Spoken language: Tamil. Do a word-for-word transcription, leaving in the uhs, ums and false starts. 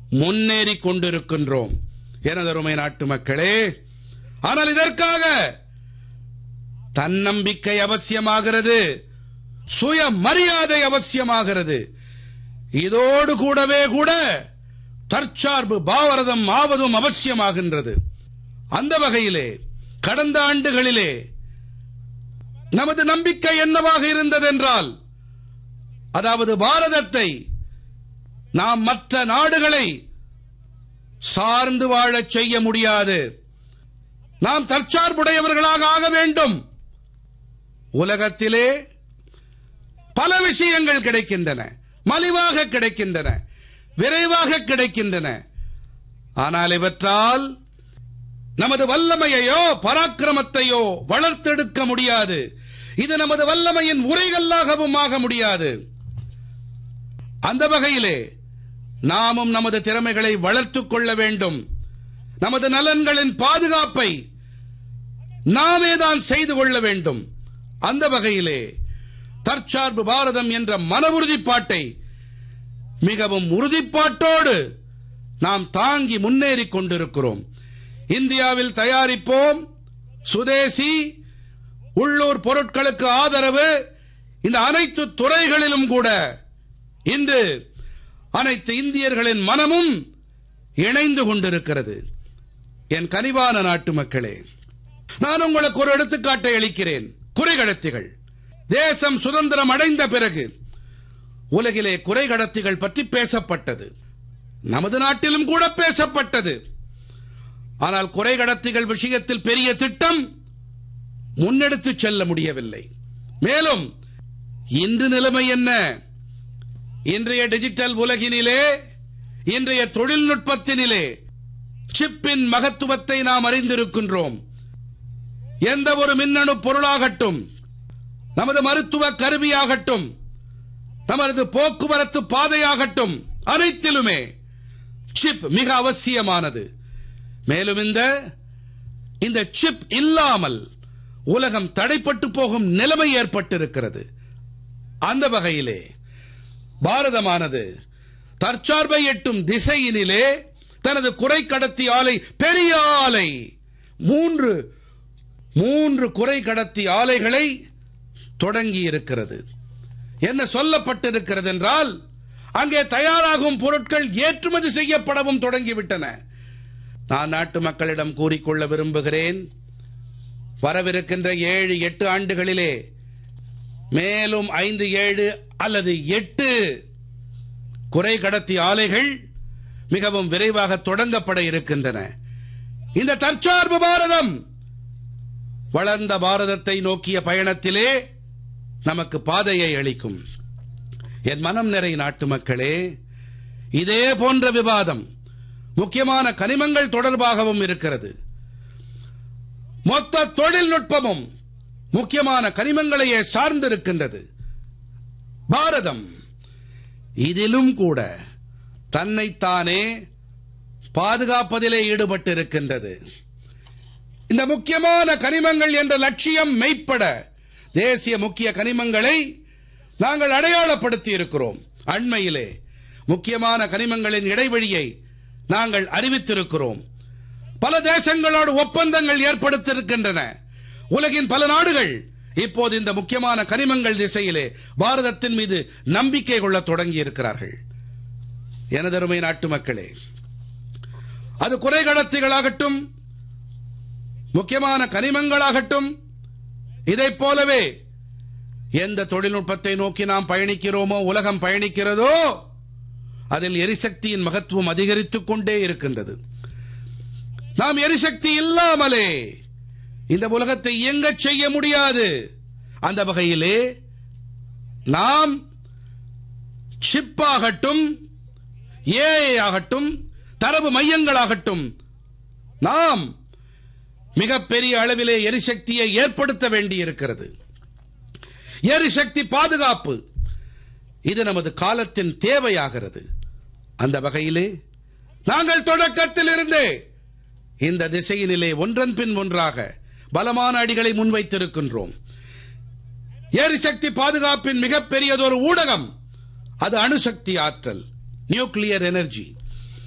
முன்னேறி கொண்டிருக்கின்றோம் எனதருமை நாட்டு மக்களே. ஆனால் இதற்காக தன்னம்பிக்கை அவசியமாகிறது, சுய மரியாதை அவசியமாகிறது. இதோடு கூடவே கூட தற்சார்பு பாரதம் ஆவதும் அவசியமாகின்றது. அந்த வகையிலே கடந்த ஆண்டுகளிலே நமது நம்பிக்கை என்னவாக இருந்ததென்றால், அதாவது பாரதத்தை நாம் மற்ற நாடுகளை சார்ந்து வாழச் செய்ய முடியாது, நாம் தற்சார்புடையவர்களாக ஆக வேண்டும். உலகத்திலே பல விஷயங்கள் கிடைக்கின்றன, மலிவாக கிடைக்கின்றன, விரைவாக கிடைக்கின்றன. ஆனால் இவற்றால் நமது வல்லமையையோ பராக்கிரமத்தையோ வளர்த்தெடுக்க முடியாது. இது நமது வல்லமையின் உரைகல்லாகவும் ஆக முடியாது. அந்த வகையிலே நாமும் நமது திறமைகளை வளர்த்துக் கொள்ள வேண்டும். நமது நலன்களின் பாதுகாப்பை நாமேதான் செய்து கொள்ள வேண்டும். அந்த வகையிலே தற்சார்பு பாரதம் என்ற மன உறுதிப்பாட்டை மிகவும் உறுதிப்பாட்டோடு நாம் தாங்கி முன்னேறிக் கொண்டிருக்கிறோம். இந்தியாவில் தயாரிப்போம், சுதேசி, உள்ளூர் பொருட்களுக்கு ஆதரவு, இந்த அனைத்து துறைகளிலும் கூட இன்று அனைத்து இந்தியர்களின் மனமும் இணைந்து கொண்டிருக்கிறது. என் கனிவான நாட்டு மக்களே, நான் உங்களுக்கு ஒரு எடுத்துக்காட்டை அளிக்கிறேன். குறைகடத்திகள். தேசம் சுதந்திரம் அடைந்த பிறகு உலகிலே குறைகடத்திகள் பற்றி பேசப்பட்டது, நமது நாட்டிலும் கூட பேசப்பட்டது. ஆனால் குறைகடத்திகள் விஷயத்தில் பெரிய திட்டம் முன்னெடுத்து செல்ல முடியவில்லை. மேலும் இன்று நிலைமை என்ன? இன்றைய டிஜிட்டல் உலகினிலே, இன்றைய தொழில்நுட்பத்தினிலே சிப்பின் மகத்துவத்தை நாம் அறிந்திருக்கின்றோம். எந்த ஒரு மின்னணு பொருளாகட்டும், நமது மருத்துவ கருவியாகட்டும், நமது போக்குவரத்து பாதையாகட்டும், அனைத்திலுமே சிப் மிக அவசியமானது. மேலும் இந்த இந்த சிப் இல்லாமல் உலகம் தடைப்பட்டு போகும் நிலைமை ஏற்பட்டிருக்கிறது. அந்த வகையிலே பாரதமானது தற்சார்பை எட்டும் திசையினிலே தனது குறை கடத்தி ஆலை, பெரிய ஆலை, மூன்று மூன்று குறை கடத்தி ஆலைகளை தொடங்கி இருக்கிறது. என்ன சொல்லப்பட்டிருக்கிறது என்றால், அங்கே தயாராகும் பொருட்கள் ஏற்றுமதி செய்யப்படவும் தொடங்கிவிட்டன. நான் நாட்டு மக்களிடம் கூறிக்கொள்ள விரும்புகிறேன், வரவிருக்கின்ற ஏழு எட்டு ஆண்டுகளிலே மேலும் ஐந்து ஏழு அல்லது எட்டு குறை கடத்தி ஆலைகள் மிகவும் விரைவாக தொடங்கப்பட இருக்கின்றன. இந்த தற்சார்பு பாரதம் வளர்ந்த பாரதத்தை நோக்கிய பயணத்திலே நமக்கு பாதையை அளிக்கும். என் மனம் நிறை நாட்டு மக்களே, இதே போன்ற விவாதம் முக்கியமான கனிமங்கள் தொடர்பாகவும் இருக்கிறது. மொத்த தொழில்நுட்பமும் முக்கியமான கனிமங்களையே சார்ந்திருக்கின்றது. பாரதம் இதிலும் கூட தன்னைத்தானே பாதுகாப்பதிலே ஈடுபட்டிருக்கின்றது. இந்த முக்கியமான கனிமங்கள் என்ற லட்சியம் மெய்ப்பட தேசிய முக்கிய கனிமங்களை நாங்கள் அடையாளப்படுத்தி இருக்கிறோம். அண்மையிலே முக்கியமான கனிமங்களின் இடைவெளியை நாங்கள் அறிவித்திருக்கிறோம். பல தேசங்களோடு ஒப்பந்தங்கள் ஏற்படுத்தியிருக்கின்றன. உலகின் பல நாடுகள் இப்போது இந்த முக்கியமான கனிமங்கள் திசையிலே பாரதத்தின் மீது நம்பிக்கை கொள்ள தொடங்கி இருக்கிறார்கள். எனதருமை நாட்டு மக்களே, அது குறைகடத்திகளாகட்டும், முக்கியமான கனிமங்களாகட்டும், இதைப் போலவே எந்த தொழில்நுட்பத்தை நோக்கி நாம் பயணிக்கிறோமோ, உலகம் பயணிக்கிறதோ, அதில் எரிசக்தியின் மகத்துவம் அதிகரித்துக் கொண்டே இருக்கின்றது. நாம் எரிசக்தி இல்லாமலே இந்த உலகத்தை இயங்கச் செய்ய முடியாது. அந்த வகையிலே நாம் சிப்பாகட்டும், ஏஐ ஆகட்டும், தரவு மையங்களாகட்டும், நாம் மிகப்பெரிய அளவிலே எரிசக்தியை ஏற்படுத்த வேண்டியிருக்கிறது. எரிசக்தி பாதுகாப்பு இது நமது காலத்தின் தேவையாகிறது. அந்த வகையிலே நாங்கள் தொடக்கத்தில் இருந்தே இந்த திசையினிலே ஒன்றன் பின் ஒன்றாக பலமான அடிகளை முன்வைத்திருக்கின்றோம். எரிசக்தி பாதுகாப்பின் மிகப்பெரியதொரு ஊடகம் அது அணுசக்தி ஆற்றல், நியூக்ளியர் எனர்ஜி.